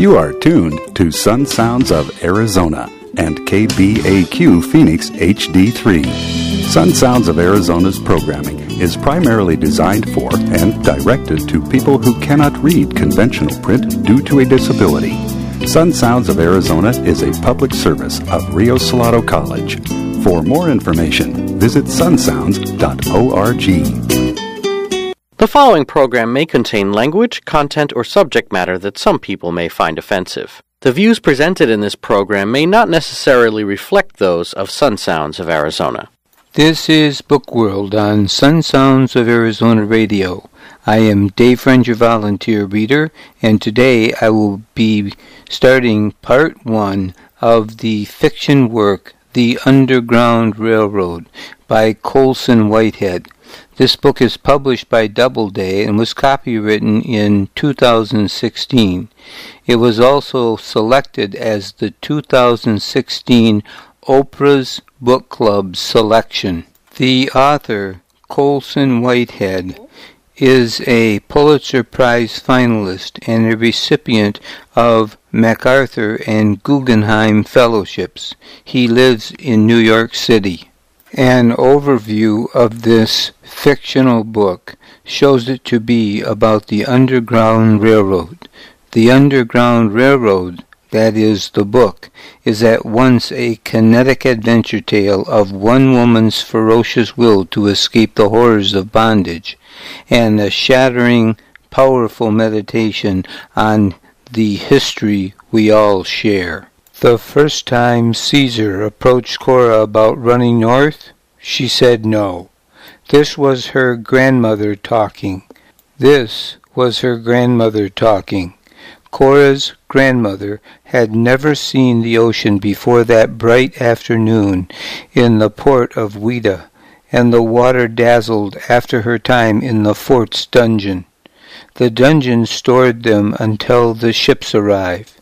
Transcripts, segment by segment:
You are tuned to Sun Sounds of Arizona and KBAQ Phoenix HD3. Sun Sounds of Arizona's programming is primarily designed for and directed to people who cannot read conventional print due to a disability. Sun Sounds of Arizona is a public service of Rio Salado College. For more information, visit sunsounds.org. The following program may contain language, content, or subject matter that some people may find offensive. The views presented in this program may not necessarily reflect those of Sun Sounds of Arizona. This is Book World on Sun Sounds of Arizona Radio. I am Dave Friend, your volunteer reader, and today I will be starting part 1 of the fiction work The Underground Railroad by Colson Whitehead. This book is published by Doubleday and was copywritten in 2016. It was also selected as the 2016 Oprah's Book Club selection. The author, Colson Whitehead, is a Pulitzer Prize finalist and a recipient of MacArthur and Guggenheim Fellowships. He lives in New York City. An overview of this fictional book shows it to be about the Underground Railroad. The Underground Railroad, that is the book, is at once a kinetic adventure tale of one woman's ferocious will to escape the horrors of bondage, and a shattering, powerful meditation on the history we all share. The first time Caesar approached Cora about running north, she said no. This was her grandmother talking. Cora's grandmother had never seen the ocean before that bright afternoon in the port of Ouida, and the water dazzled after her time in the fort's dungeon. The dungeon stored them until the ships arrived.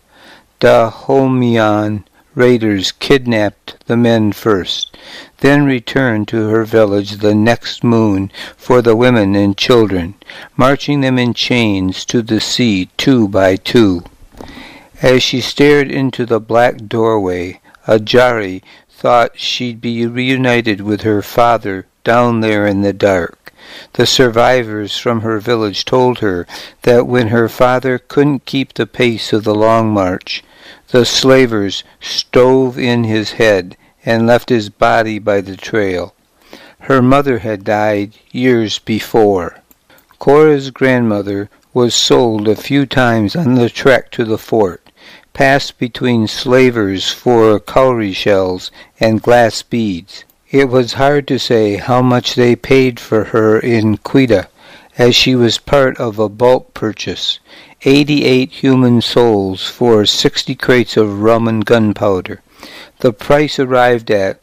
Dahomey raiders kidnapped the men first, then returned to her village the next moon for the women and children, marching them in chains to the sea 2 by 2. As she stared into the black doorway, Ajari thought she'd be reunited with her father down there in the dark. The survivors from her village told her that when her father couldn't keep the pace of the long march, the slavers stove in his head and left his body by the trail. Her mother had died years before. Cora's grandmother was sold a few times on the trek to the fort, passed between slavers for cowrie shells and glass beads. It was hard to say how much they paid for her in Ouida, as she was part of a bulk purchase. 88 human souls for 60 crates of rum and gunpowder. The price arrived at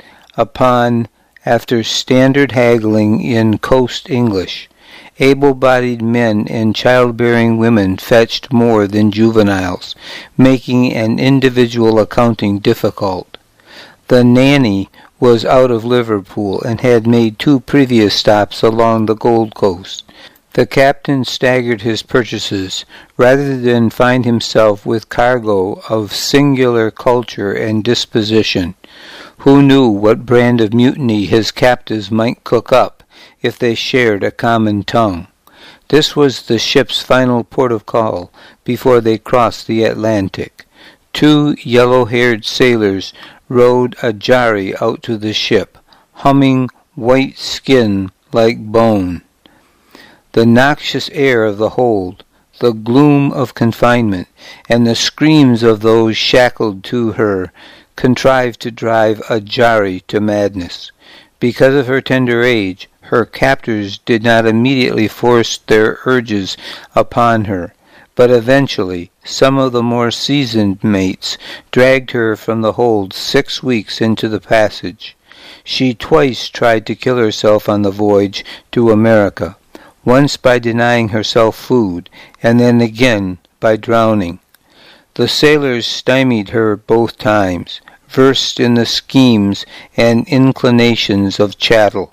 after standard haggling in coast English. Able-bodied men and childbearing women fetched more than juveniles, making an individual accounting difficult. The nanny was out of Liverpool and had made 2 previous stops along the Gold Coast. The captain staggered his purchases rather than find himself with cargo of singular culture and disposition. Who knew what brand of mutiny his captives might cook up if they shared a common tongue? This was the ship's final port of call before they crossed the Atlantic. 2 yellow-haired sailors rowed Ajari out to the ship, humming white skin like bone. The noxious air of the hold, the gloom of confinement, and the screams of those shackled to her contrived to drive Ajari to madness. Because of her tender age, her captors did not immediately force their urges upon her, but eventually some of the more seasoned mates dragged her from the hold 6 weeks into the passage. She twice tried to kill herself on the voyage to America, once by denying herself food, and then again by drowning. The sailors stymied her both times, versed in the schemes and inclinations of chattel.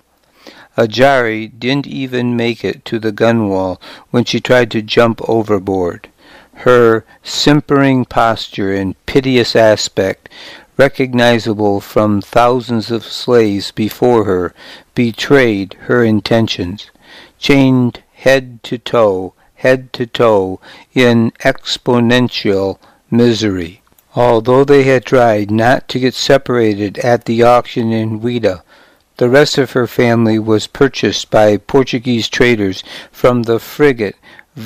Ajari didn't even make it to the gunwale when she tried to jump overboard. her simpering posture and piteous aspect, recognizable from thousands of slaves before her, betrayed her intentions. Chained head to toe, in exponential misery. Although they had tried not to get separated at the auction in Ouida, the rest of her family was purchased by Portuguese traders from the frigate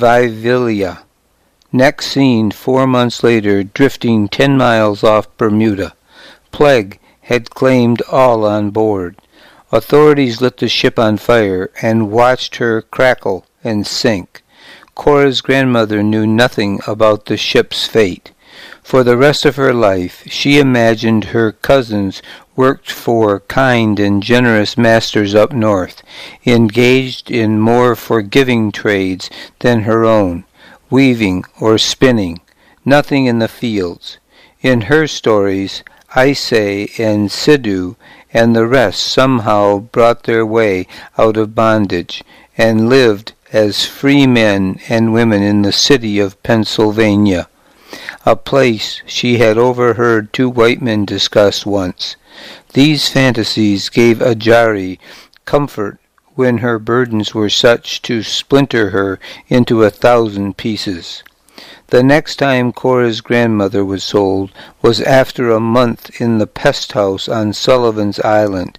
Vigilia. Next seen 4 months later, drifting 10 miles off Bermuda. Plague had claimed all on board. Authorities lit the ship on fire and watched her crackle and sink. Cora's grandmother knew nothing about the ship's fate. For the rest of her life, she imagined her cousins worked for kind and generous masters up north, engaged in more forgiving trades than her own, weaving or spinning, nothing in the fields. In her stories, Aisé and Sidhu and the rest somehow brought their way out of bondage and lived as free men and women in the city of Pennsylvania, a place she had overheard 2 white men discuss once. These fantasies gave Ajari comfort when her burdens were such to splinter her into 1,000 pieces. The next time Cora's grandmother was sold was after a month in the pest house on Sullivan's Island.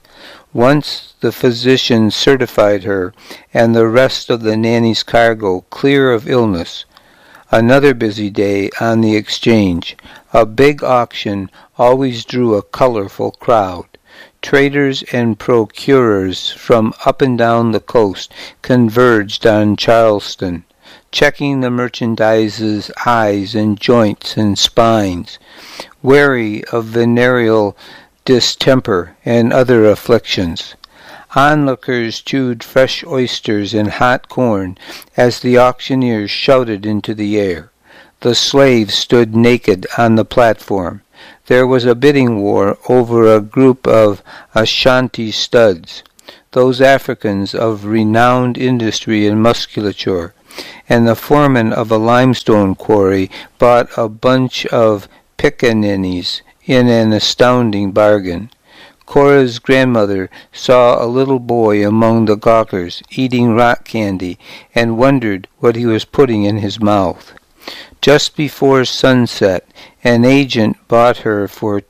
Once the physician certified her and the rest of the nanny's cargo clear of illness. Another busy day on the exchange. A big auction always drew a colorful crowd. Traders and procurers from up and down the coast converged on Charleston, checking the merchandise's eyes and joints and spines, wary of venereal distemper and other afflictions. Onlookers chewed fresh oysters and hot corn as the auctioneers shouted into the air. The slaves stood naked on the platform. There was a bidding war over a group of Ashanti studs, those Africans of renowned industry and musculature, and the foreman of a limestone quarry bought a bunch of pickaninnies in an astounding bargain. Cora's grandmother saw a little boy among the gawkers eating rock candy and wondered what he was putting in his mouth. Just before sunset, an agent bought her for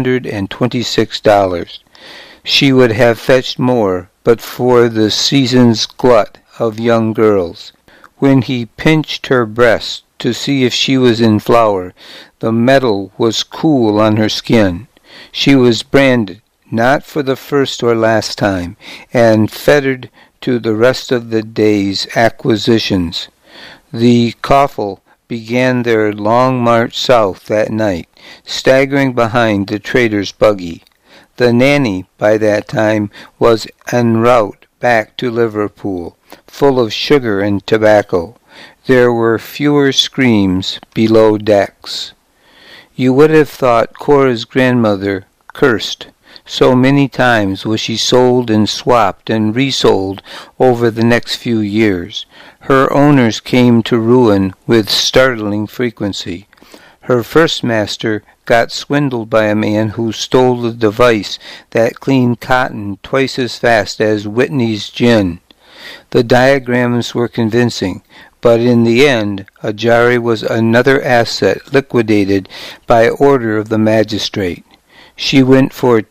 $226. She would have fetched more but for the season's glut of young girls. When he pinched her breast to see if she was in flower, the metal was cool on her skin. She was branded, not for the first or last time, and fettered to the rest of the day's acquisitions. The coffle began their long march south that night, staggering behind the trader's buggy. The nanny, by that time, was en route back to Liverpool, full of sugar and tobacco. There were fewer screams below decks. You would have thought Cora's grandmother cursed. So many times was she sold and swapped and resold over the next few years. Her owners came to ruin with startling frequency. Her first master got swindled by a man who stole the device that cleaned cotton twice as fast as Whitney's gin. The diagrams were convincing, but in the end, Ajari was another asset liquidated by order of the magistrate. She went for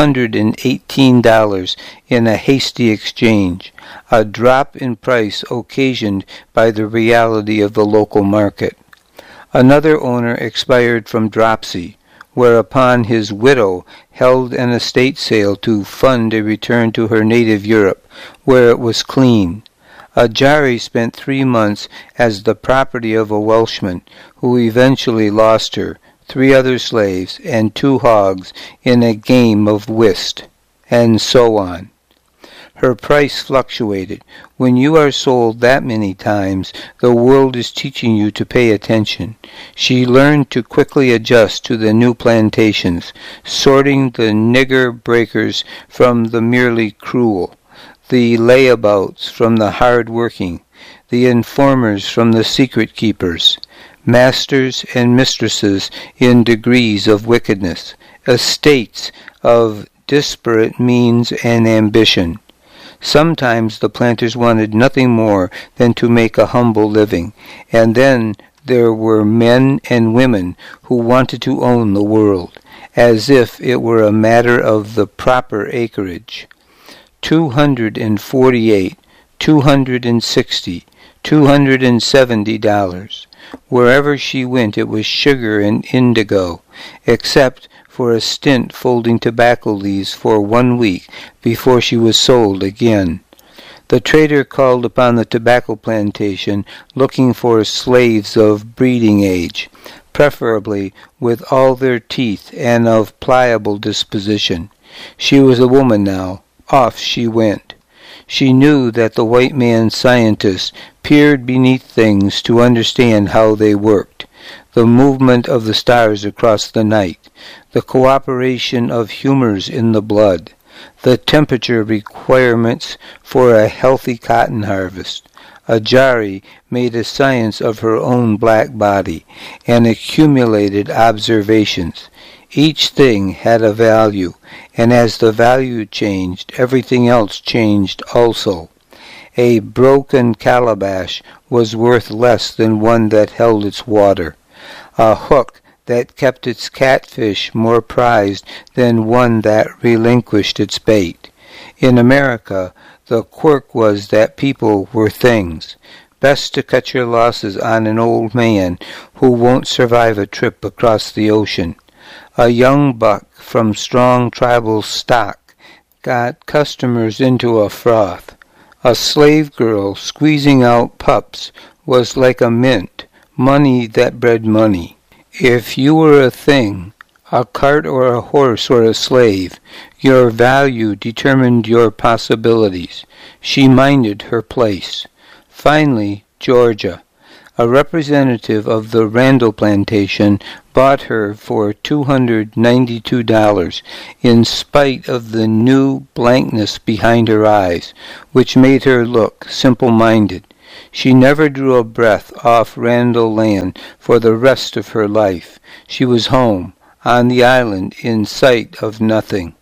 $218 in a hasty exchange, a drop in price occasioned by the reality of the local market. Another owner expired from dropsy, whereupon his widow held an estate sale to fund a return to her native Europe, where it was clean. Ajari spent 3 months as the property of a Welshman, who eventually lost her, 3 other slaves, and 2 hogs in a game of whist, and so on. Her price fluctuated. When you are sold that many times, the world is teaching you to pay attention. She learned to quickly adjust to the new plantations, sorting the nigger breakers from the merely cruel, the layabouts from the hard-working, the informers from the secret keepers. masters and mistresses in degrees of wickedness, estates of disparate means and ambition. Sometimes the planters wanted nothing more than to make a humble living, and then there were men and women who wanted to own the world, as if it were a matter of the proper acreage. 248, 260, $270. Wherever she went it was sugar and indigo, except for a stint folding tobacco leaves for 1 week before she was sold again. The trader called upon the tobacco plantation looking for slaves of breeding age, preferably with all their teeth and of pliable disposition. She was a woman now. Off she went. She knew that the white man's scientists peered beneath things to understand how they worked, the movement of the stars across the night, the cooperation of humors in the blood, the temperature requirements for a healthy cotton harvest. Ajari made a science of her own black body and accumulated observations. Each thing had a value, and as the value changed, everything else changed also. A broken calabash was worth less than one that held its water. A hook that kept its catfish more prized than one that relinquished its bait. In America, the quirk was that people were things. Best to cut your losses on an old man who won't survive a trip across the ocean. A young buck from strong tribal stock got customers into a froth. A slave girl squeezing out pups was like a mint, money that bred money. If you were a thing, a cart or a horse or a slave, your value determined your possibilities. She minded her place. Finally, Georgia, a representative of the Randall plantation, bought her for $292 in spite of the new blankness behind her eyes, which made her look simple-minded. She never drew a breath off Randall land for the rest of her life. She was home, on the island, in sight of nothing.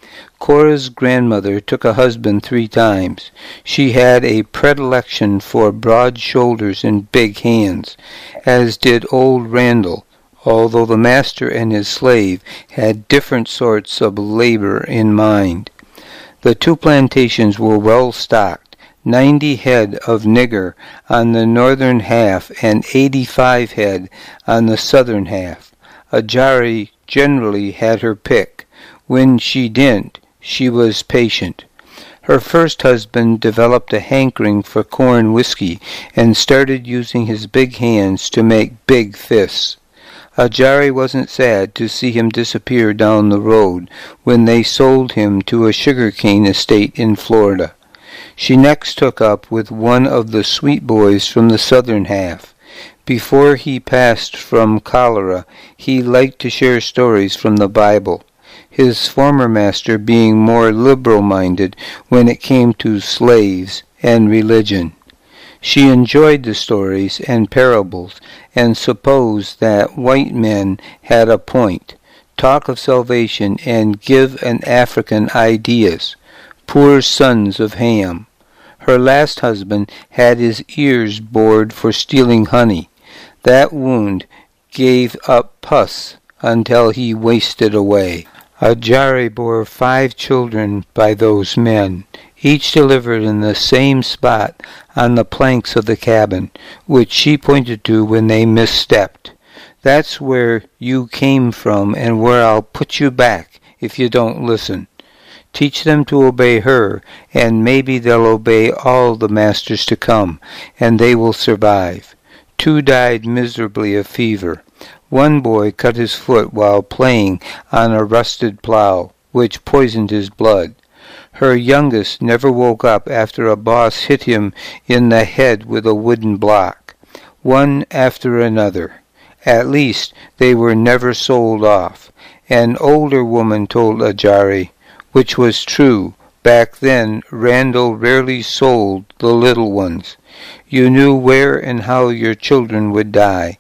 Cora's grandmother took a husband 3 times. She had a predilection for broad shoulders and big hands, as did old Randall, although the master and his slave had different sorts of labor in mind. The 2 plantations were well stocked, 90 head of nigger on the northern half and 85 head on the southern half. Ajari generally had her pick. When she didn't, she was patient. Her first husband developed a hankering for corn whiskey and started using his big hands to make big fists. Ajari wasn't sad to see him disappear down the road when they sold him to a sugar-cane estate in Florida. She next took up with one of the sweet boys from the southern half. Before he passed from cholera, he liked to share stories from the Bible, his former master being more liberal-minded when it came to slaves and religion. She enjoyed the stories and parables and supposed that white men had a point, talk of salvation and give an African ideas, poor sons of Ham. Her last husband had his ears bored for stealing honey. That wound gave up pus until he wasted away. Ajari bore 5 children by those men, each delivered in the same spot on the planks of the cabin, which she pointed to when they misstepped. That's where you came from and where I'll put you back if you don't listen. Teach them to obey her, and maybe they'll obey all the masters to come, and they will survive. 2 died miserably of fever. 1 boy cut his foot while playing on a rusted plow, which poisoned his blood. Her youngest never woke up after a boss hit him in the head with a wooden block. One after another. At least they were never sold off. An older woman told Ajari, which was true. Back then, Randall rarely sold the little ones. You knew where and how your children would die.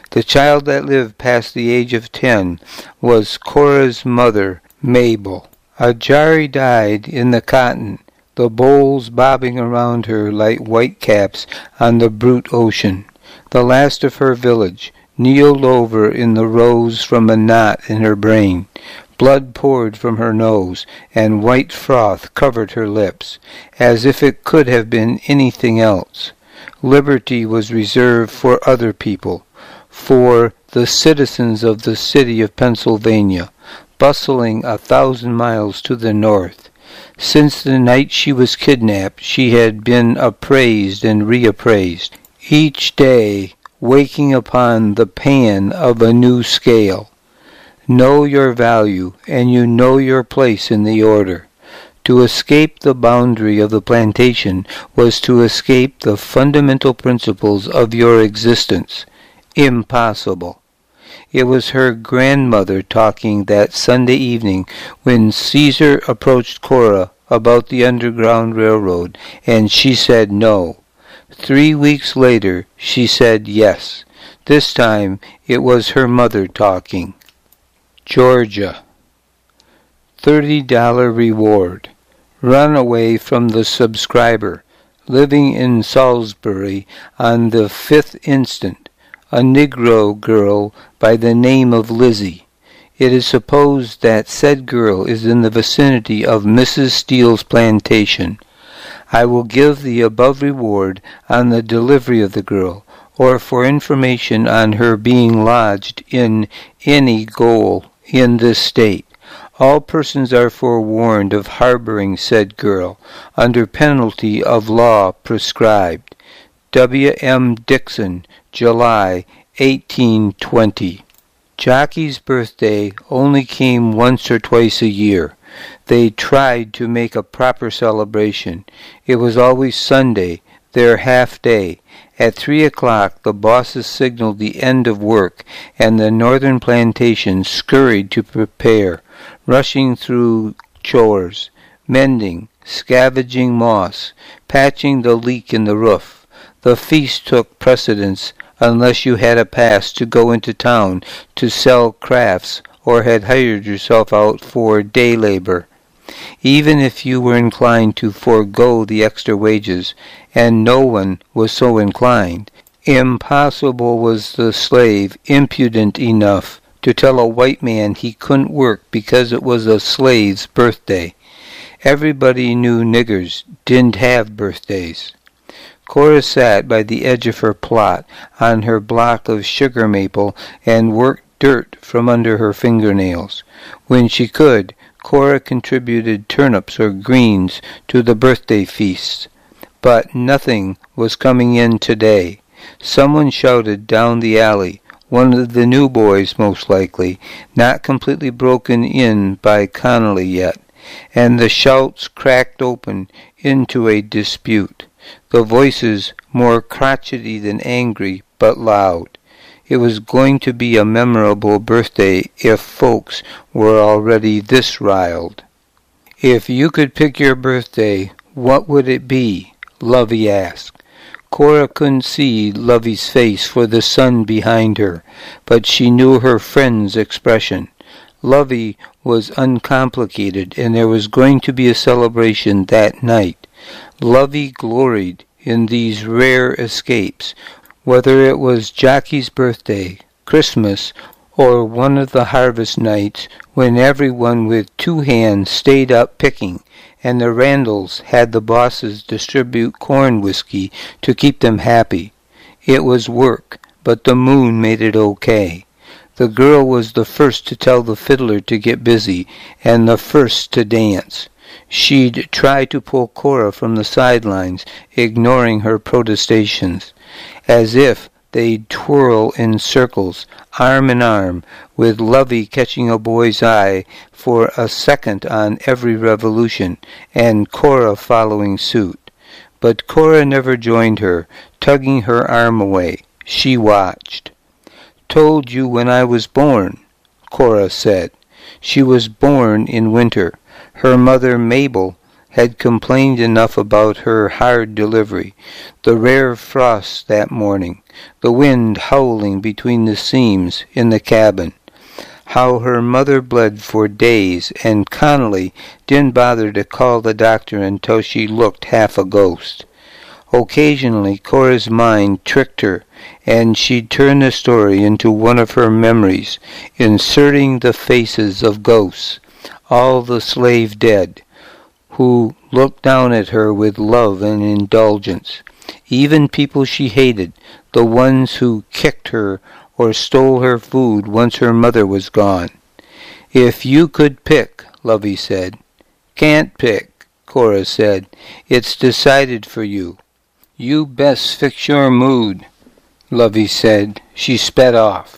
The child that lived past the age of 10 was Cora's mother, Mabel. Ajari died in the cotton, the bowls bobbing around her like whitecaps on the brute ocean. The last of her village kneeled over in the rose from a knot in her brain. Blood poured from her nose, and white froth covered her lips, as if it could have been anything else. Liberty was reserved for other people, for the citizens of the city of Pennsylvania, bustling 1,000 miles to the north. Since the night she was kidnapped, she had been appraised and reappraised, each day waking upon the pan of a new scale. Know your value, and you know your place in the order. To escape the boundary of the plantation was to escape the fundamental principles of your existence. Impossible. It was her grandmother talking that Sunday evening when Caesar approached Cora about the Underground Railroad, and she said no. 3 weeks later, she said yes. This time, it was her mother talking. Georgia. $30 reward. Run away from the subscriber. Living in Salisbury on the 5th instant. A Negro girl by the name of Lizzie. It is supposed that said girl is in the vicinity of Mrs. Steele's plantation. I will give the above reward on the delivery of the girl, or for information on her being lodged in any gaol in this state. All persons are forewarned of harboring said girl, under penalty of law prescribed. W. M. Dixon, July 1820. Jockey's birthday only came once or twice a year. They tried to make a proper celebration. It was always Sunday, their half-day. At 3 o'clock the bosses signaled the end of work, and the northern plantation scurried to prepare, rushing through chores, mending, scavenging moss, patching the leak in the roof. The feast took precedence unless you had a pass to go into town to sell crafts or had hired yourself out for day labor. Even if you were inclined to forego the extra wages, and no one was so inclined, impossible was the slave impudent enough to tell a white man he couldn't work because it was a slave's birthday. Everybody knew niggers didn't have birthdays. Cora sat by the edge of her plot on her block of sugar maple and worked dirt from under her fingernails. When she could, Cora contributed turnips or greens to the birthday feasts. But nothing was coming in today. Someone shouted down the alley, one of the new boys most likely, not completely broken in by Connolly yet, and the shouts cracked open into a dispute, the voices more crotchety than angry, but loud. It was going to be a memorable birthday if folks were already this riled. "If you could pick your birthday, what would it be?" Lovey asked. Cora couldn't see Lovey's face for the sun behind her, but she knew her friend's expression. Lovey was uncomplicated, and there was going to be a celebration that night. Lovey gloried in these rare escapes, whether it was Jockey's birthday, Christmas, or one of the harvest nights when everyone with 2 hands stayed up picking, and the Randalls had the bosses distribute corn whiskey to keep them happy. It was work, but the moon made it okay. The girl was the first to tell the fiddler to get busy, and the first to dance. She'd try to pull Cora from the sidelines, ignoring her protestations, as if they'd twirl in circles, arm in arm, with Lovey catching a boy's eye for a second on every revolution, and Cora following suit. But Cora never joined her, tugging her arm away. She watched. "Told you when I was born," Cora said. She was born in winter. Her mother, Mabel, had complained enough about her hard delivery, the rare frost that morning, the wind howling between the seams in the cabin, how her mother bled for days, and Connolly didn't bother to call the doctor until she looked half a ghost. Occasionally Cora's mind tricked her, and she'd turn the story into one of her memories, inserting the faces of ghosts, all the slave dead, who looked down at her with love and indulgence, even people she hated, the ones who kicked her or stole her food once her mother was gone. "If you could pick," Lovey said. "Can't pick," Cora said. "It's decided for you. You best fix your mood," Lovey said. She sped off.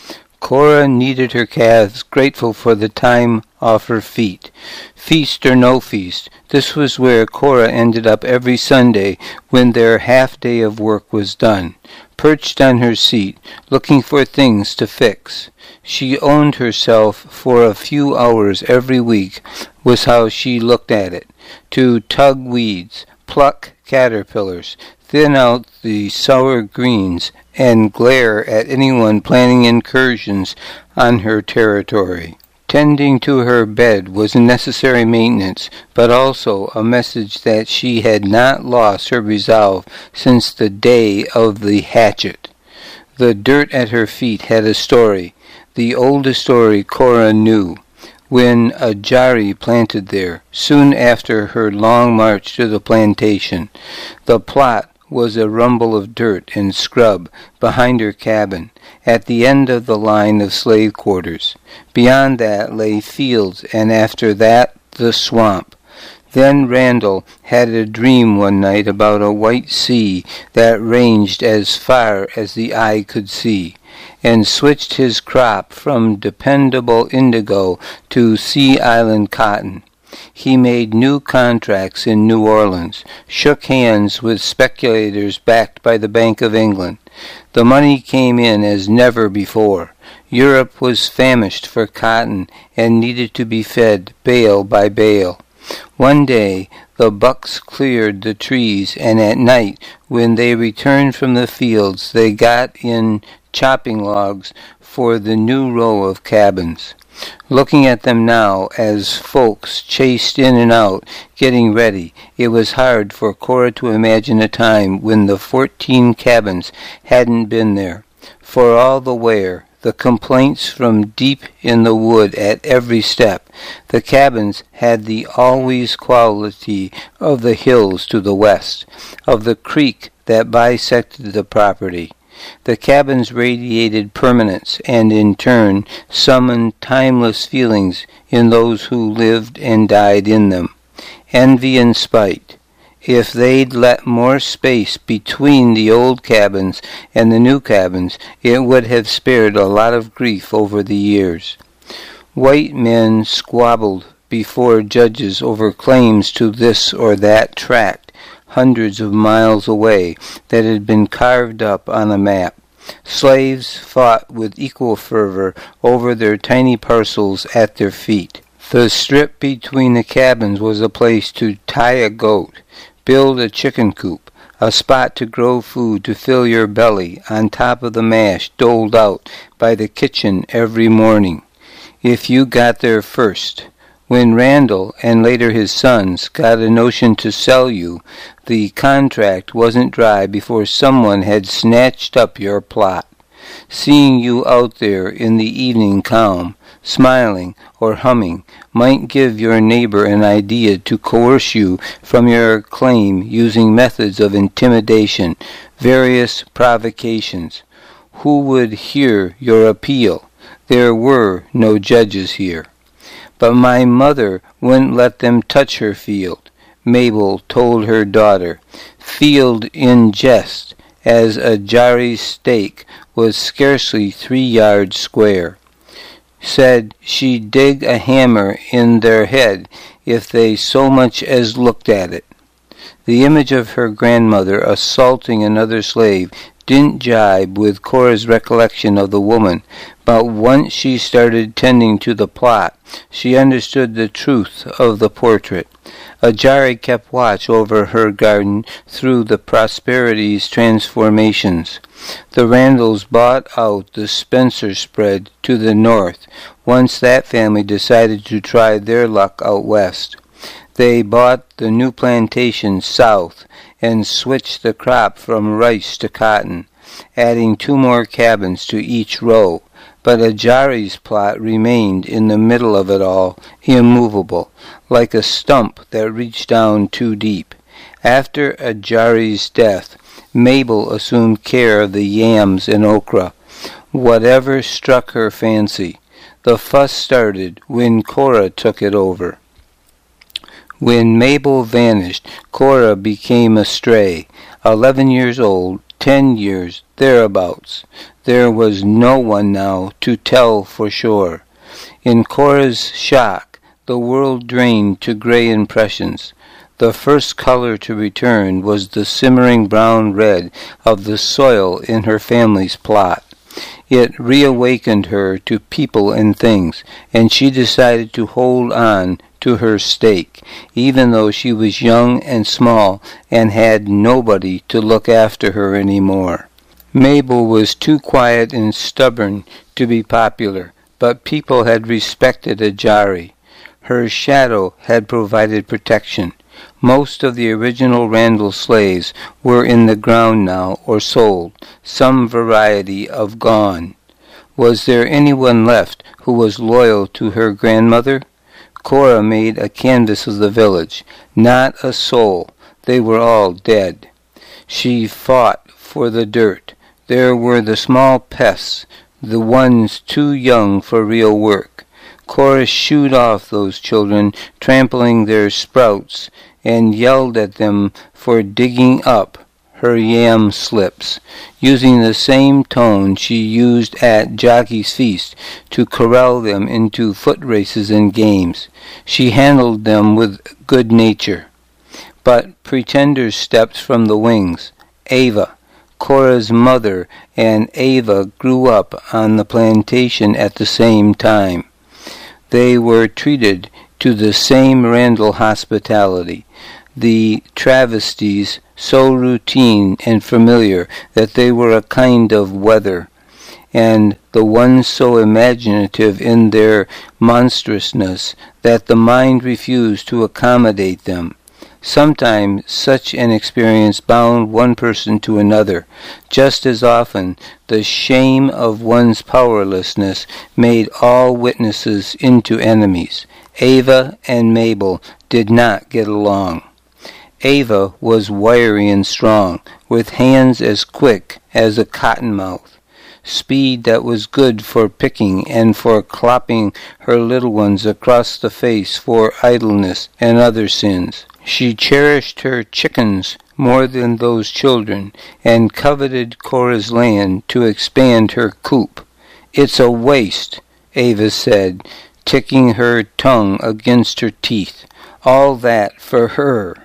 Cora kneaded her calves, grateful for the time off her feet. Feast or no feast, this was where Cora ended up every Sunday when their half-day of work was done, perched on her seat, looking for things to fix. She owned herself for a few hours every week, was how she looked at it, to tug weeds, pluck caterpillars, thin out the sour greens, and glare at anyone planning incursions on her territory. Tending to her bed was necessary maintenance, but also a message that she had not lost her resolve since the day of the hatchet. The dirt at her feet had a story, the oldest story Cora knew, when a Jari planted there, soon after her long march to the plantation. The plot was a rumble of dirt and scrub behind her cabin, at the end of the line of slave quarters. Beyond that lay fields, and after that the swamp. Then Randall had a dream one night about a white sea that ranged as far as the eye could see, and switched his crop from dependable indigo to Sea Island cotton. He made new contracts in New Orleans, shook hands with speculators backed by the Bank of England. The money came in as never before. Europe was famished for cotton and needed to be fed bale by bale. One day the bucks cleared the trees, and at night, when they returned from the fields, they got in chopping logs for the new row of cabins. Looking at them now, as folks chased in and out, getting ready, it was hard for Cora to imagine a time when the 14 cabins hadn't been there. For all the wear, the complaints from deep in the wood at every step, the cabins had the always quality of the hills to the west, of the creek that bisected the property. The cabins radiated permanence, and in turn summoned timeless feelings in those who lived and died in them. Envy and spite. If they'd let more space between the old cabins and the new cabins, it would have spared a lot of grief over the years. White men squabbled before judges over claims to this or that tract, hundreds of miles away, that had been carved up on a map. Slaves fought with equal fervor over their tiny parcels at their feet. The strip between the cabins was a place to tie a goat, build a chicken coop, a spot to grow food to fill your belly on top of the mash doled out by the kitchen every morning, if you got there first. When Randall, and later his sons, got a notion to sell you, the contract wasn't dry before someone had snatched up your plot. Seeing you out there in the evening calm, smiling or humming, might give your neighbor an idea to coerce you from your claim using methods of intimidation, various provocations. Who would hear your appeal? There were no judges here. But my mother wouldn't let them touch her field, Mabel told her daughter. Field in jest, as a Jari's stake was scarcely 3 yards square. Said she'd dig a hammer in their head if they so much as looked at it. The image of her grandmother assaulting another slave didn't jibe with Cora's recollection of the woman, but once she started tending to the plot, she understood the truth of the portrait. Ajari kept watch over her garden through the Prosperity's transformations. The Randalls bought out the Spencer spread to the north once that family decided to try their luck out west. They bought the new plantation south and switched the crop from rice to cotton, adding 2 more cabins to each row. But Ajari's plot remained in the middle of it all, immovable, like a stump that reached down too deep. After Ajari's death, Mabel assumed care of the yams and okra, whatever struck her fancy. The fuss started when Cora took it over. When Mabel vanished, Cora became a stray, 11 years old, 10 years, thereabouts. There was no one now to tell for sure. In Cora's shock, the world drained to gray impressions. The first color to return was the simmering brown-red of the soil in her family's plot. It reawakened her to people and things, and she decided to hold on to her stake, even though she was young and small and had nobody to look after her anymore. Mabel was too quiet and stubborn to be popular, but people had respected Ajari. Her shadow had provided protection. Most of the original Randall slaves were in the ground now or sold, some variety of gone. Was there anyone left who was loyal to her grandmother? Cora made a canvass of the village. Not a soul. They were all dead. She fought for the dirt. There were the small pests, the ones too young for real work. Cora shooed off those children, trampling their sprouts, and yelled at them for digging up her yam slips, using the same tone she used at Jockey's Feast to corral them into foot races and games. She handled them with good nature. But pretenders stepped from the wings. Ava, Cora's mother, and Ava grew up on the plantation at the same time. They were treated to the same Randall hospitality, the travesties so routine and familiar that they were a kind of weather, and the ones so imaginative in their monstrousness that the mind refused to accommodate them. Sometimes such an experience bound one person to another. Just as often, the shame of one's powerlessness made all witnesses into enemies. Ava and Mabel did not get along. Ava was wiry and strong, with hands as quick as a cottonmouth, speed that was good for picking and for clopping her little ones across the face for idleness and other sins. She cherished her chickens more than those children, and coveted Cora's land to expand her coop. "It's a waste," Ava said, ticking her tongue against her teeth. "All that for her."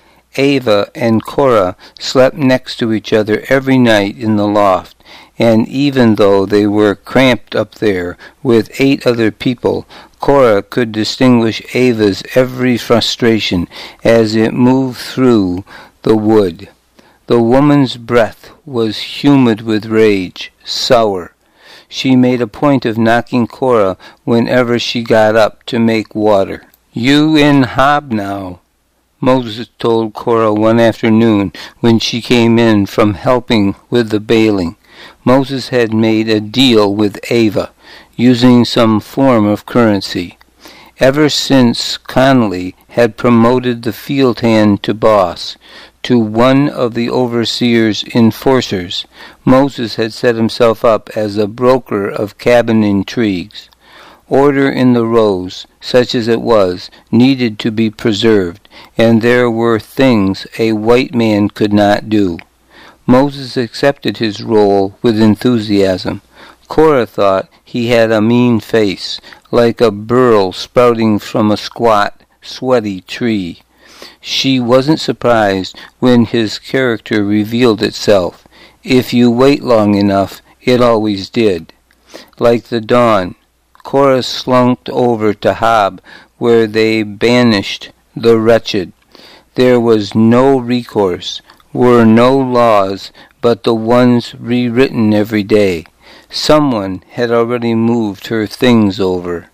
Ava and Cora slept next to each other every night in the loft, and even though they were cramped up there with 8 other people, Cora could distinguish Ava's every frustration as it moved through the wood. The woman's breath was humid with rage, sour. She made a point of knocking Cora whenever she got up to make water. "You in hob now," Moses told Cora one afternoon when she came in from helping with the baling. Moses had made a deal with Ava, using some form of currency. Ever since Connolly had promoted the field hand to boss, to one of the overseer's enforcers, Moses had set himself up as a broker of cabin intrigues. Order in the rows, such as it was, needed to be preserved, and there were things a white man could not do. Moses accepted his role with enthusiasm. Cora thought he had a mean face, like a burl sprouting from a squat, sweaty tree. She wasn't surprised when his character revealed itself. If you wait long enough, it always did. Like the dawn, Cora slunked over to Hob, where they banished the wretched. There was no recourse, were no laws but the ones rewritten every day. Someone had already moved her things over.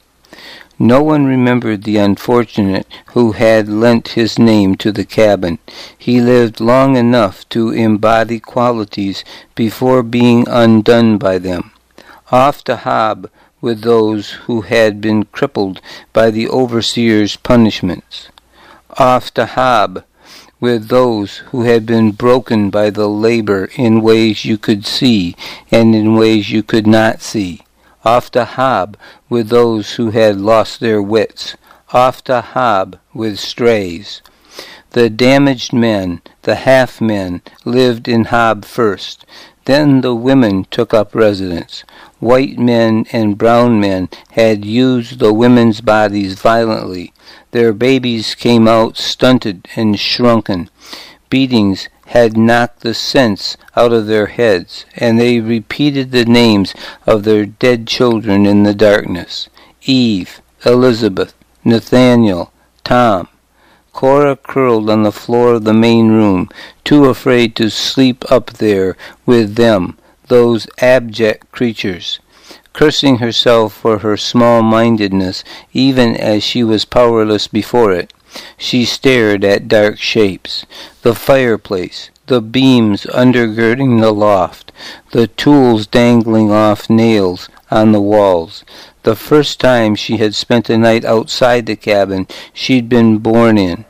No one remembered the unfortunate who had lent his name to the cabin. He lived long enough to embody qualities before being undone by them. Off to Hob with those who had been crippled by the overseer's punishments. Off to Hob with those who had been broken by the labor in ways you could see and in ways you could not see. Off to Hob with those who had lost their wits. Off to Hob with strays. The damaged men, the half-men, lived in Hob first. Then the women took up residence. White men and brown men had used the women's bodies violently. Their babies came out stunted and shrunken. Beatings had knocked the sense out of their heads, and they repeated the names of their dead children in the darkness. Eve, Elizabeth, Nathaniel, Tom. Cora curled on the floor of the main room, too afraid to sleep up there with them, those abject creatures. Cursing herself for her small-mindedness, even as she was powerless before it, she stared at dark shapes, the fireplace, the beams undergirding the loft, the tools dangling off nails on the walls. The first time she had spent a night outside the cabin she'd been born in,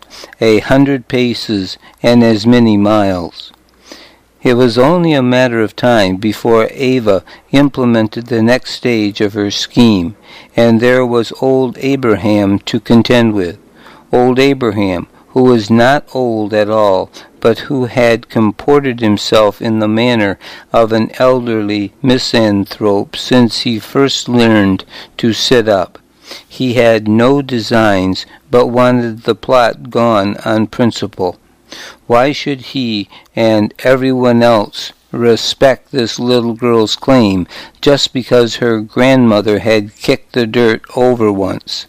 100 paces and as many miles. It was only a matter of time before Ava implemented the next stage of her scheme, and there was old Abraham to contend with. Old Abraham, who was not old at all, but who had comported himself in the manner of an elderly misanthrope since he first learned to sit up. He had no designs, but wanted the plot gone on principle. Why should he and everyone else respect this little girl's claim just because her grandmother had kicked the dirt over once?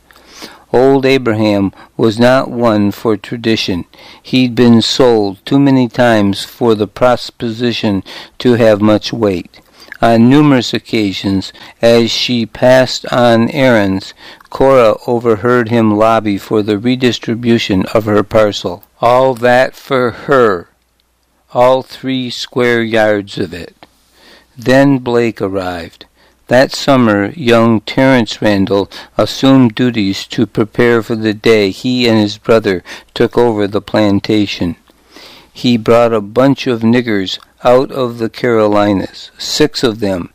Old Abraham was not one for tradition. He'd been sold too many times for the proposition to have much weight. On numerous occasions, as she passed on errands, Cora overheard him lobby for the redistribution of her parcel. All that for her, all 3 square yards of it. Then Blake arrived. That summer, young Terence Randall assumed duties to prepare for the day he and his brother took over the plantation. He brought a bunch of niggers out of the Carolinas, 6 of them,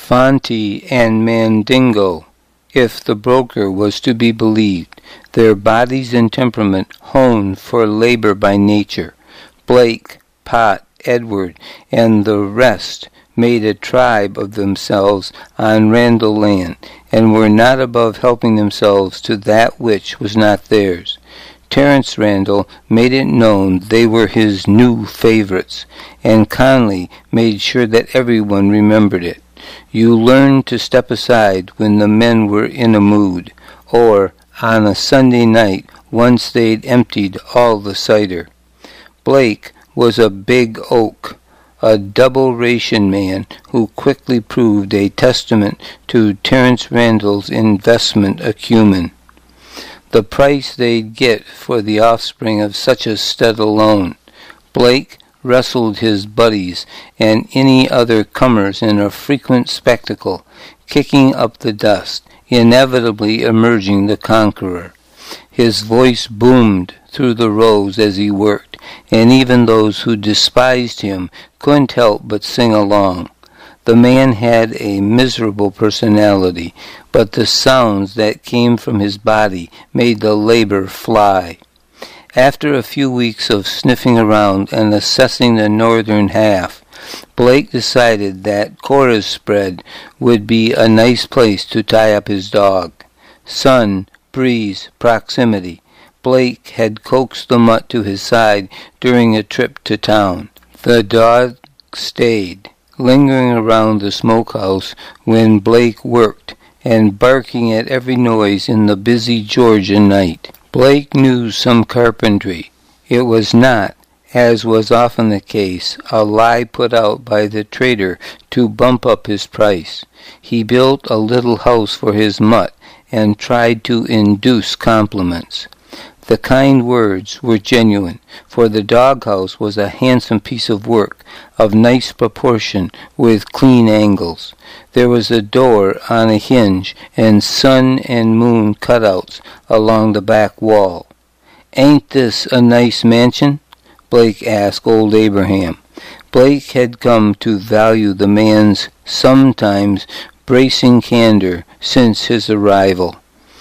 Fonte and Mandingo, if the broker was to be believed, their bodies and temperament honed for labor by nature. Blake, Pot, Edward, and the rest made a tribe of themselves on Randall land, and were not above helping themselves to that which was not theirs. Terence Randall made it known they were his new favorites, and Conley made sure that everyone remembered it. You learned to step aside when the men were in a mood, or, on a Sunday night, once they'd emptied all the cider. Blake was a big oak, a double-ration man who quickly proved a testament to Terence Randall's investment acumen. The price they'd get for the offspring of such a stud alone. Blake wrestled his buddies and any other comers in a frequent spectacle, kicking up the dust, inevitably emerging the conqueror. His voice boomed through the rows as he worked, and even those who despised him couldn't help but sing along. The man had a miserable personality, but the sounds that came from his body made the labor fly. After a few weeks of sniffing around and assessing the northern half, Blake decided that Cora's spread would be a nice place to tie up his dog. Sun, breeze, proximity. Blake had coaxed the mutt to his side during a trip to town. The dog stayed, lingering around the smokehouse when Blake worked, and barking at every noise in the busy Georgia night. Blake knew some carpentry, It was not, as was often the case, a lie put out by the trader to bump up his price. He built a little house for his mutt and tried to induce compliments. The kind words were genuine, for the doghouse was a handsome piece of work, of nice proportion, with clean angles. There was a door on a hinge, and sun and moon cutouts along the back wall. "Ain't this a nice mansion?" Blake asked old Abraham. Blake had come to value the man's sometimes bracing candor since his arrival.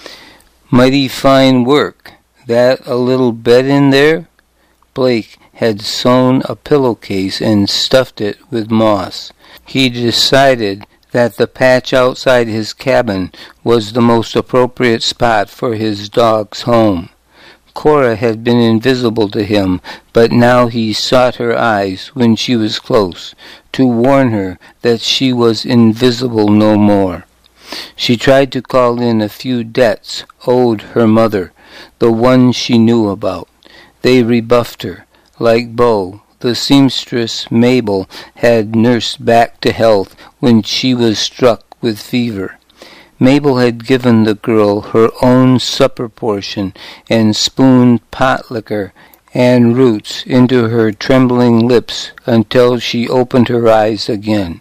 "Mighty fine work. That a little bed in there?" Blake had sewn a pillowcase and stuffed it with moss. He decided that the patch outside his cabin was the most appropriate spot for his dog's home. Cora had been invisible to him, but now he sought her eyes when she was close, to warn her that she was invisible no more. She tried to call in a few debts owed her mother, the ones she knew about. They rebuffed her. Like Bo, the seamstress Mabel had nursed back to health when she was struck with fever. Mabel had given the girl her own supper portion and spooned pot liquor and roots into her trembling lips until she opened her eyes again.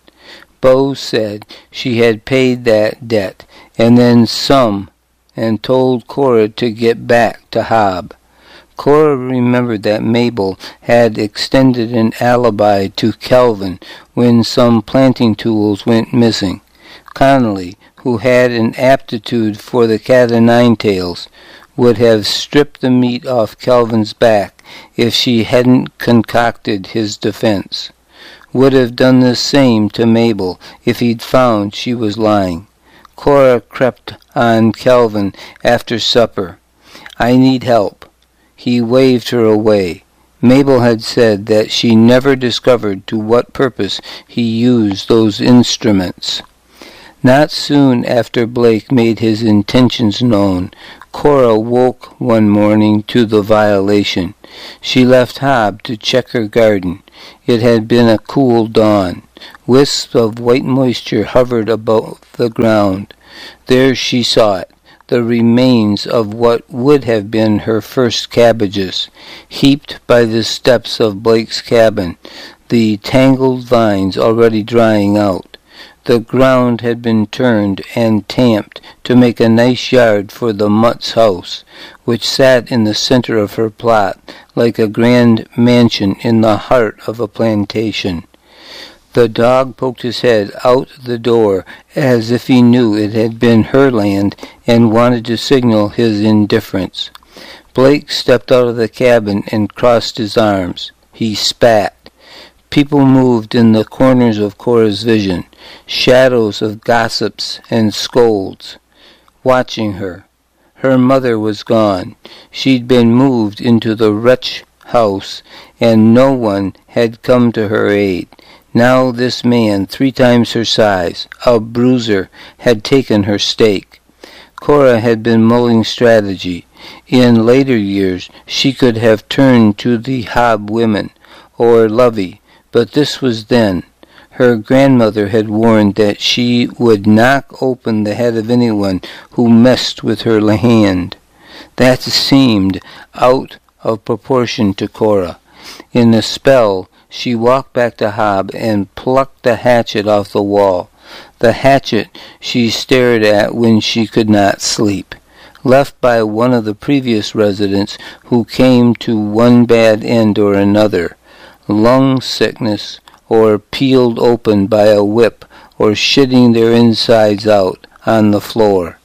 Bo said she had paid that debt, and then some, and told Cora to get back to Hob. Cora remembered that Mabel had extended an alibi to Calvin when some planting tools went missing. Connolly, who had an aptitude for the cat-o'-nine-tails, would have stripped the meat off Calvin's back if she hadn't concocted his defense. Would have done the same to Mabel if he'd found she was lying. Cora crept on Calvin after supper. "I need help." He waved her away. Mabel had said that she never discovered to what purpose he used those instruments. Not soon after Blake made his intentions known, Cora woke one morning to the violation. She left Hob to check her garden. It had been a cool dawn. Wisps of white moisture hovered above the ground. There she saw it, the remains of what would have been her first cabbages, heaped by the steps of Blake's cabin, the tangled vines already drying out. The ground had been turned and tamped to make a nice yard for the mutt's house, which sat in the center of her plot like a grand mansion in the heart of a plantation. The dog poked his head out the door as if he knew it had been her land and wanted to signal his indifference. Blake stepped out of the cabin and crossed his arms. He spat. People moved in the corners of Cora's vision, shadows of gossips and scolds, watching her. Her mother was gone. She'd been moved into the wretch house, and no one had come to her aid. Now this man, 3 times her size, a bruiser, had taken her stake. Cora had been mulling strategy. In later years she could have turned to the Hob women, or Lovey, but this was then. Her grandmother had warned that she would knock open the head of anyone who messed with her hand. That seemed out of proportion to Cora. In a spell, she walked back to Hob and plucked the hatchet off the wall. The hatchet she stared at when she could not sleep, left by one of the previous residents who came to one bad end or another, lung sickness, or peeled open by a whip, or shitting their insides out on the floor.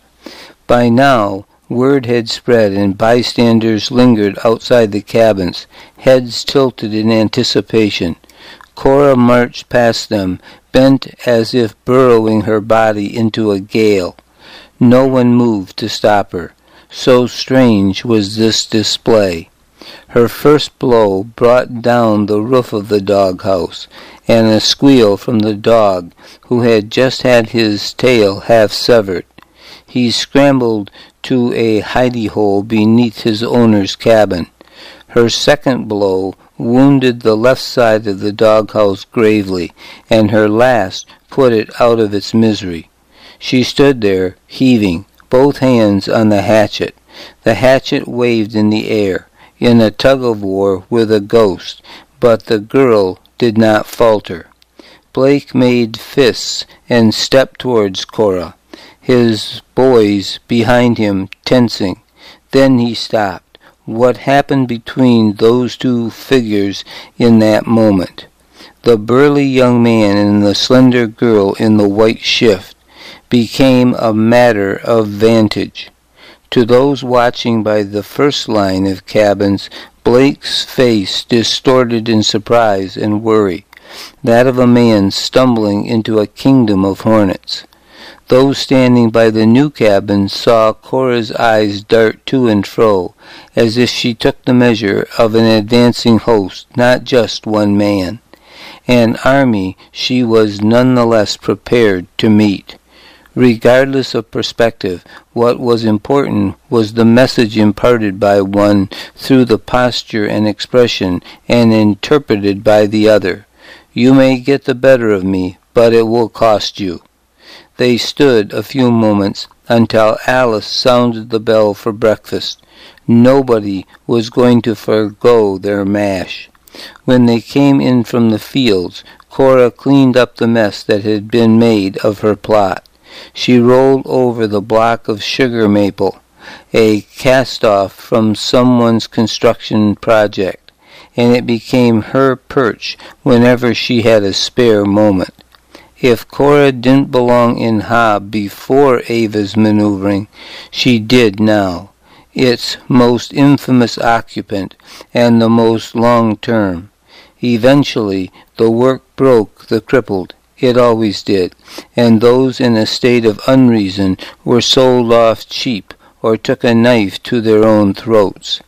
By now, word had spread and bystanders lingered outside the cabins, heads tilted in anticipation. Cora marched past them, bent as if burrowing her body into a gale. No one moved to stop her. So strange was this display. Her first blow brought down the roof of the doghouse, and a squeal from the dog, who had just had his tail half severed. He scrambled to a hidey-hole beneath his owner's cabin. Her second blow wounded the left side of the doghouse gravely, and her last put it out of its misery. She stood there, heaving, both hands on the hatchet. The hatchet waved in the air, in a tug-of-war with a ghost, but the girl did not falter. Blake made fists and stepped towards Cora, his boys behind him tensing. Then he stopped. What happened between those two figures in that moment? The burly young man and the slender girl in the white shift became a matter of vantage. To those watching by the first line of cabins, Blake's face distorted in surprise and worry, that of a man stumbling into a kingdom of hornets. Those standing by the new cabin saw Cora's eyes dart to and fro, as if she took the measure of an advancing host, not just one man. An army she was none the less prepared to meet. Regardless of perspective, what was important was the message imparted by one through the posture and expression, and interpreted by the other. You may get the better of me, but it will cost you. They stood a few moments until Alice sounded the bell for breakfast. Nobody was going to forgo their mash. When they came in from the fields, Cora cleaned up the mess that had been made of her plot. She rolled over the block of sugar maple, a cast-off from someone's construction project, and it became her perch whenever she had a spare moment. If Cora didn't belong in Hob before Ava's maneuvering, she did now, its most infamous occupant and the most long-term. Eventually, the work broke the crippled. It always did, and those in a state of unreason were sold off cheap or took a knife to their own throats.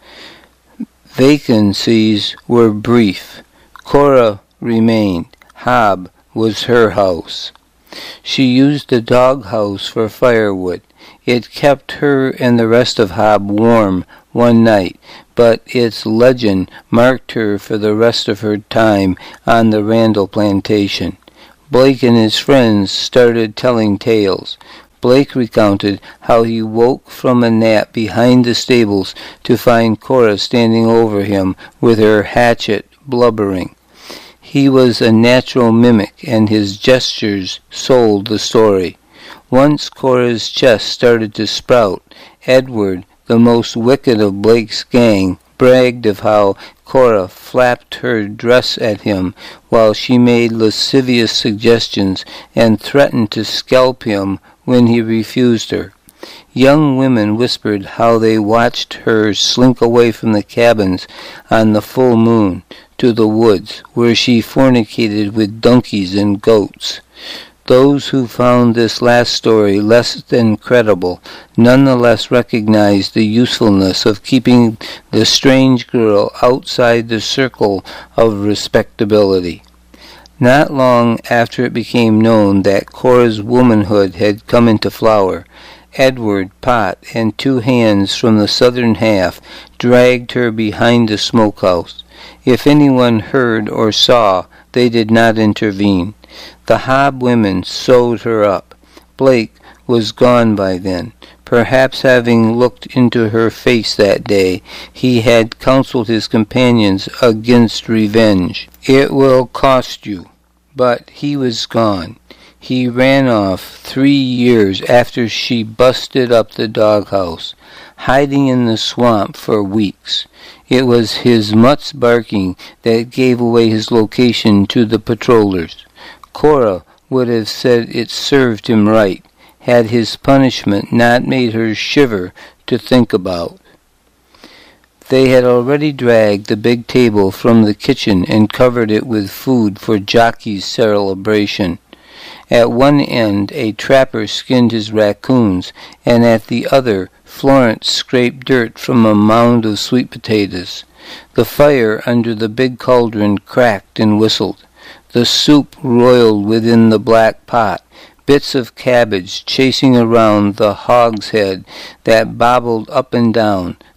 Vacancies were brief. Cora remained. Hob was her house. She used the doghouse for firewood. It kept her and the rest of Hob warm one night, but its legend marked her for the rest of her time on the Randall plantation. Blake and his friends started telling tales. Blake recounted how he woke from a nap behind the stables to find Cora standing over him with her hatchet blubbering. He was a natural mimic, and his gestures sold the story. Once Cora's chest started to sprout, Edward, the most wicked of Blake's gang, bragged of how Cora flapped her dress at him while she made lascivious suggestions and threatened to scalp him when he refused her. Young women whispered how they watched her slink away from the cabins on the full moon to the woods, where she fornicated with donkeys and goats. Those who found this last story less than credible nonetheless recognized the usefulness of keeping the strange girl outside the circle of respectability. Not long after it became known that Cora's womanhood had come into flower, Edward, Pot, and two hands from the southern half dragged her behind the smokehouse. If anyone heard or saw, they did not intervene. The Hob women sewed her up. Blake was gone by then. Perhaps having looked into her face that day, he had counseled his companions against revenge. It will cost you. But he was gone. He ran off 3 years after she busted up the doghouse, hiding in the swamp for weeks. It was his mutts barking that gave away his location to the patrollers. Cora would have said it served him right, had his punishment not made her shiver to think about. They had already dragged the big table from the kitchen and covered it with food for Jockey's celebration. At one end a trapper skinned his raccoons, and at the other Florence scraped dirt from a mound of sweet potatoes. The fire under the big cauldron cracked and whistled. The soup roiled within the black pot, bits of cabbage chasing around the hogshead that bobbled up and down.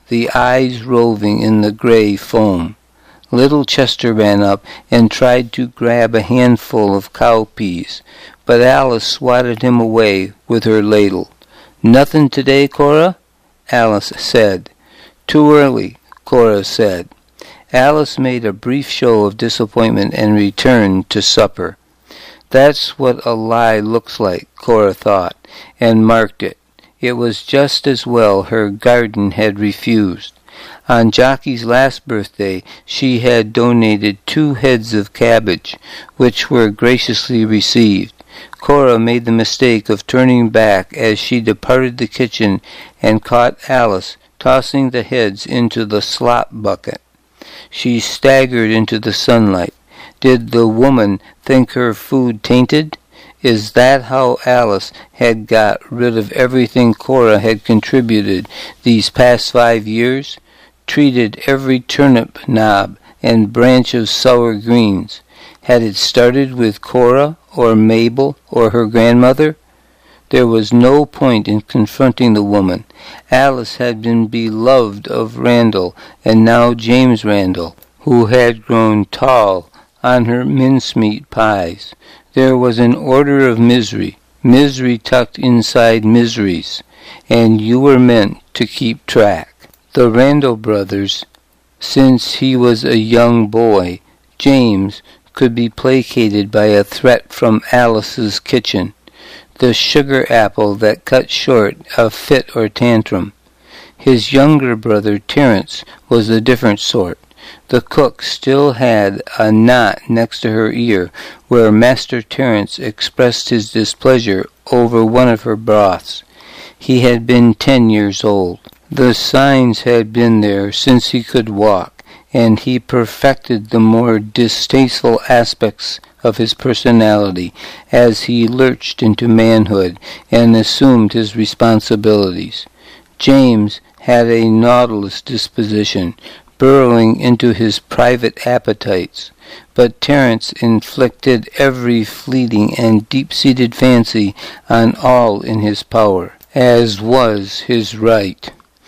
the eyes roving in the gray foam. Little Chester ran up and tried to grab a handful of cowpeas, but Alice swatted him away with her ladle. "Nothing today, Cora?" Alice said. "Too early," Cora said. Alice made a brief show of disappointment and returned to supper. That's what a lie looks like, Cora thought, and marked it. It was just as well her garden had refused. On Jocky's last birthday, she had donated 2 heads of cabbage, which were graciously received. Cora made the mistake of turning back as she departed the kitchen and caught Alice tossing the heads into the slop bucket. She staggered into the sunlight. Did the woman think her food tainted? Is that how Alice had got rid of everything Cora had contributed these past 5 years? Treated every turnip knob and branch of sour greens. Had it started with Cora or Mabel or her grandmother? There was no point in confronting the woman. Alice had been beloved of Randall, and now James Randall, who had grown tall on her mincemeat pies. There was an order of misery tucked inside miseries, and you were meant to keep track. The Randall brothers, since he was a young boy, James, could be placated by a threat from Alice's kitchen, the sugar apple that cut short a fit or tantrum. His younger brother, Terence, was a different sort. The cook still had a knot next to her ear where Master Terence expressed his displeasure over one of her broths. He had been 10 years old. The signs had been there since he could walk, and he perfected the more distasteful aspects of his personality as he lurched into manhood and assumed his responsibilities. James had a nautilus disposition, burrowing into his private appetites, but Terence inflicted every fleeting and deep-seated fancy on all in his power, as was his right.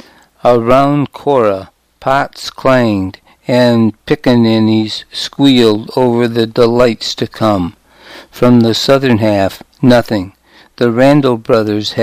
Around Cora, pots clanged, and pickaninnies squealed over the delights to come. From the southern half, nothing. The Randall brothers